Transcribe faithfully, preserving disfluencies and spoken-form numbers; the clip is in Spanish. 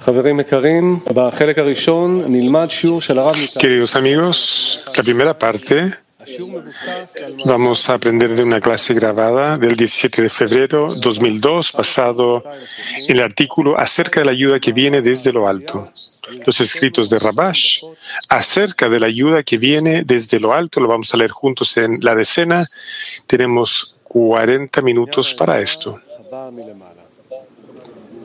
Queridos amigos, la primera parte vamos a aprender de una clase grabada del diecisiete de febrero de dos mil dos, basado en el artículo acerca de la ayuda que viene desde lo alto. Los escritos de Rabash acerca de la ayuda que viene desde lo alto lo vamos a leer juntos en la decena. Tenemos cuarenta minutos para esto.